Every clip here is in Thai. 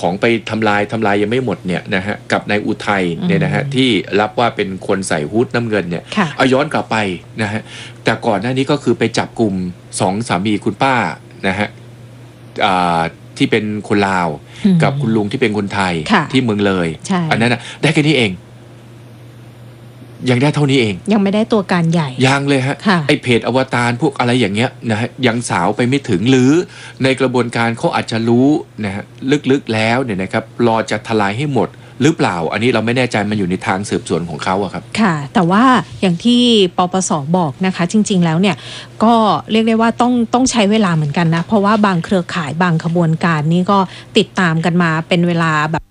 ของไปทำลายยังไม่หมดเนี่ยนะฮะกับนายอุทัยเนี่ยนะฮะที่รับว่าเป็นคนใส่ฮู้ดน้ำเงินเนี่ยเอาย้อนกลับไปนะฮะแต่ก่อนหน้านี้ก็คือไปจับกลุ่ม2สามีคุณป้านะฮะที่เป็นคนลาวกับคุณลุงที่เป็นคนไทยที่เมืองเลยอันนั้นนะได้แค่นี้เองยังได้เท่านี้เองยังไม่ได้ตัวการใหญ่ยังเลยฮะไอเพจอวตารพวกอะไรอย่างเงี้ยนะฮะยังสาวไปไม่ถึงหรือในกระบวนการเขาอาจจะรู้นะฮะลึกๆแล้วเนี่ยนะครับรอจะทลายให้หมดหรือเปล่าอันนี้เราไม่แน่ใจมันอยู่ในทางสืบสวนของเขาอะครับค่ะแต่ว่าอย่างที่ปปส.บอกนะคะจริงๆแล้วเนี่ยก็เรียกได้ว่าต้องใช้เวลาเหมือนกันนะเพราะว่าบางเครือข่ายบางขบวนการนี่ก็ติดตามกันมาเป็นเวลาแบบ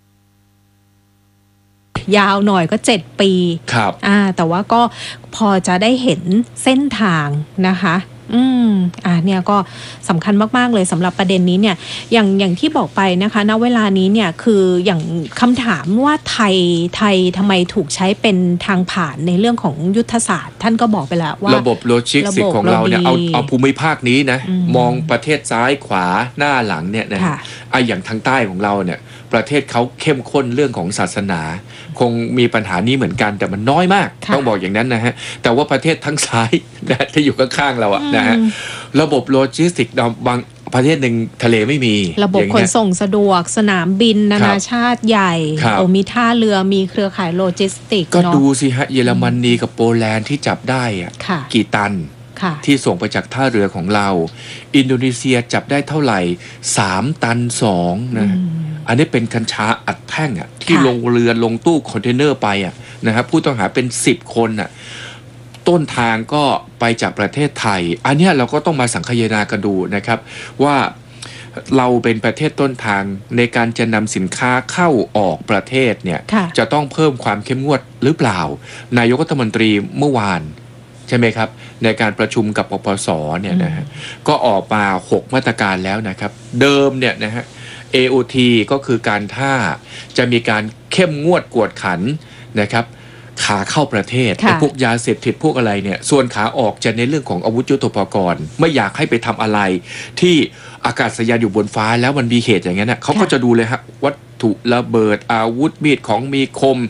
ยาวหน่อยก็7 ปีครับแต่ว่าก็พอจะได้เห็นเส้นทางนะคะเนี่ยก็สำคัญมากๆเลยสำหรับประเด็นนี้เนี่ยอย่างที่บอกไปนะคะณเวลานี้เนี่ยคืออย่างคำถามว่าไทยทำไมถูกใช้เป็นทางผ่านในเรื่องของยุทธศาสตร์ท่านก็บอกไปแล้วว่าระบบโลจิสติกของเราเนี่ยเอาภูมิภาคนี้นะมองประเทศซ้ายขวาหน้าหลังเนี่ยนะอย่างทางใต้ของเราเนี่ยประเทศเขาเข้มข้นเรื่องของศาสนาคงมีปัญหานี้เหมือนกันแต่มันน้อยมากต้องบอกอย่างนั้นนะฮะแต่ว่าประเทศทั้งซ้ายที่อยู่ข้างๆเราอะนะฮะระบบโลจิสติกบางประเทศหนึ่งทะเลไม่มีระบบขนส่งสะดวกสนามบินนานาชาติใหญ่มีท่าเรือมีเครือข่ายโลจิสติกก็ดูสิฮะเยอรมนีกับโปแลนด์ที่จับได้อะกี่ตันที่ส่งไปจากท่าเรือของเราอินโดนีเซียจับได้เท่าไหร่3 ตัน 2นะอันนี้เป็นกัญชาอัดแท่งอ่ะที่ลงเรือลงตู้คอนเทนเนอร์ไปอ่ะนะครับผู้ต้องหาเป็น10 คนอ่ะต้นทางก็ไปจากประเทศไทยอันนี้เราก็ต้องมาสังคายนากันดูนะครับว่าเราเป็นประเทศต้นทางในการจะนำสินค้าเข้าออกประเทศเนี่ยจะต้องเพิ่มความเข้มงวดหรือเปล่านายกรัฐมนตรีเมื่อวานใช่ไหมครับในการประชุมกับปปส.เนี่ยนะฮะก็ออกมา6 มาตรการแล้วนะครับเดิมเนี่ยนะฮะ AOT ก็คือการท่าจะมีการเข้มงวดกวดขันนะครับขาเข้าประเทศพวกยาเสพติดพวกอะไรเนี่ยส่วนขาออกจะในเรื่องของอาวุธยุทโธปกรณ์ไม่อยากให้ไปทำอะไรที่อากาศยานอยู่บนฟ้าแล้วมันมีเหตุอย่างนั้นนะเขาก็จะดูเลยฮะวัตถุระเบิดอาวุธมีดของมีคม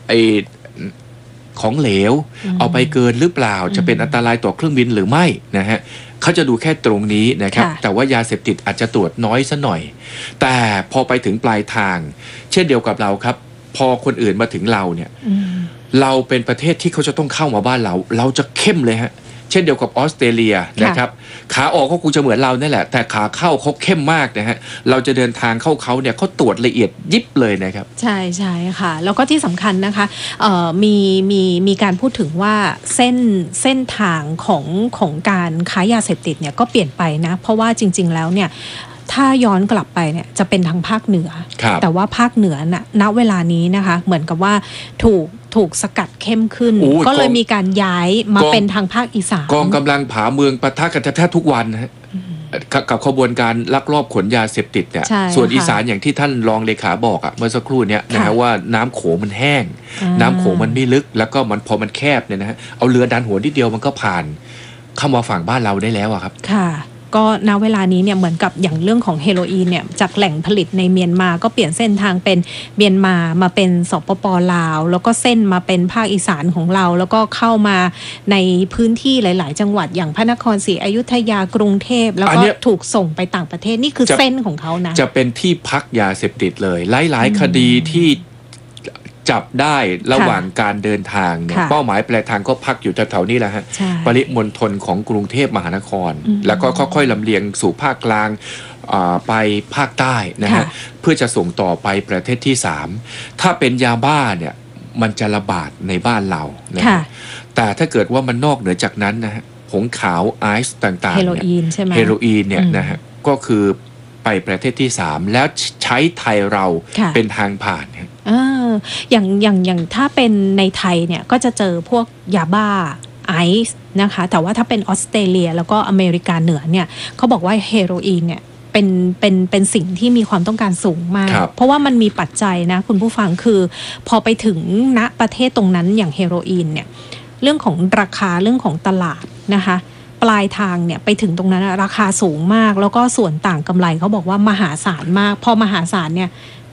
ของเหลวเอาไปเกินหรือเปล่าจะเป็นอันตรายต่อเครื่องบินหรือไม่นะฮะเขาจะดูแค่ตรงนี้นะครับแต่ว่ายาเสพติดอาจจะตรวจน้อยซะหน่อยแต่พอไปถึงปลายทางเช่นเดียวกับเราครับพอคนอื่นมาถึงเราเนี่ยเราเป็นประเทศที่เขาจะต้องเข้ามาบ้านเราจะเข้มเลยฮะเช่นเดียวกับออสเตรเลียนะครับขาออกเขาคงจะเหมือนเราเนี่ยแหละแต่ขาเข้าเขาเข้มมากนะฮะเราจะเดินทางเข้าเขาเนี่ยเขาตรวจละเอียดยิบเลยนะครับใช่ใช่ค่ะแล้วก็ที่สำคัญนะคะมีการพูดถึงว่าเส้นทางของการค้ายาเสพติดเนี่ยก็เปลี่ยนไปนะเพราะว่าจริงๆแล้วเนี่ยถ้าย้อนกลับไปเนี่ยจะเป็นทางภาคเหนือแต่ว่าภาคเหนือณเวลานี้นะคะเหมือนกับว่าถูกสกัดเข้มขึ้นก็เลยมีการย้ายมาเป็นทางภาคอีสานกองกำลังผาเมืองปะทะกันแทบทุกวันนะฮะกับขบวนการลักลอบขนยาเสพติดเนี่ยส่วนอีสานอย่างที่ท่านรองเลขาบอกอะเมื่อสักครู่เนี้ยนะฮะว่าน้ำโขงมันแห้งน้ำโขงมันไม่ลึกแล้วก็มันพอมันแคบเนี่ยนะฮะเอาเรือดันหัวนิดเดียวมันก็ผ่านเข้ามาฝั่งบ้านเราได้แล้วอะครับค่ะก็ณเวลานี้เนี่ยเหมือนกับอย่างเรื่องของเฮโรอีนเนี่ยจากแหล่งผลิตในเมียนมาก็เปลี่ยนเส้นทางเป็นเมียนมาเป็นสปป.ลาวแล้วก็เส้นมาเป็นภาคอีสานของเราแล้วก็เข้ามาในพื้นที่หลายๆจังหวัดอย่างพระนครศรีอยุธยากรุงเทพแล้วก็ถูกส่งไปต่างประเทศนี่คือเส้นของเขานะจะเป็นที่พักยาเสพติดเลยหลายๆคดีที่จับได้ระหว่างการเดินทางเนี่ยเป้าหมายปลายทางก็พักอยู่แถวๆนี้แหละฮะปริมณฑลของกรุงเทพมหานครแล้วก็ค่อยๆลำเลียงสู่ภาคกลางไปภาคใต้นะฮะเพื่อจะส่งต่อไปประเทศที่3ถ้าเป็นยาบ้าเนี่ยมันจะระบาดในบ้านเรานะแต่ถ้าเกิดว่ามันนอกเหนือจากนั้นนะฮะผงขาวไอซ์ต่างๆเฮโรอีนใช่ไหมเฮโรอีนเนี่ยนะฮะก็คือไปประเทศที่3แล้วใช้ไทยเราเป็นทางผ่านอย่างถ้าเป็นในไทยเนี่ยก็จะเจอพวกยาบ้าไอซ์นะคะแต่ว่าถ้าเป็นออสเตรเลียแล้วก็อเมริกาเหนือเนี่ยเขาบอกว่าเฮโรอีนเนี่ยเป็นสิ่งที่มีความต้องการสูงมากเพราะว่ามันมีปัจจัยนะคุณผู้ฟังคือพอไปถึงณประเทศตรงนั้นอย่างเฮโรอีนเนี่ยเรื่องของราคาเรื่องของตลาดนะคะปลายทางเนี่ยไปถึงตรงนั้นราคาสูงมากแล้วก็ส่วนต่างกำไรเขาบอกว่ามหาศาลมากพอมหาศาลเนี่ย